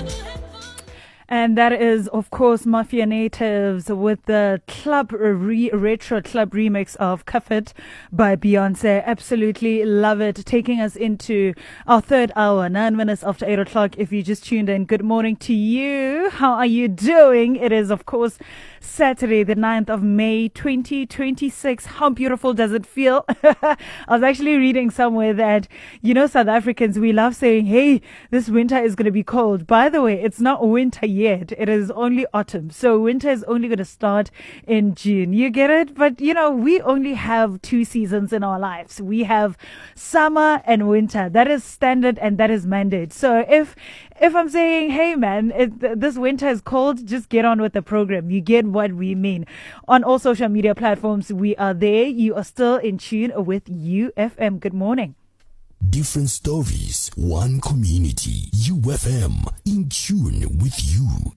And that is, of course, Mafia Natives with the retro club remix of Cuff It by Beyonce. Absolutely love it. Taking us into our third hour, 9 minutes after 8 o'clock. If you just tuned in, good morning to you. How are you doing? It is, of course, Saturday, the 9th of May, 2026. How beautiful does it feel? I was actually reading somewhere that, South Africans, we love saying, hey, this winter is going to be cold. By the way, it's not winter yet. It is only autumn. So winter is only going to start in June. You get it? But, we only have 2 seasons in our lives. We have summer and winter. That is standard and that is mandate. So if I'm saying, hey, man, this winter is cold, just get on with the program. You get what we mean. On all social media platforms, we are there. You are still in tune with UFM. Good morning. Different stories, one community. UFM, in tune with you.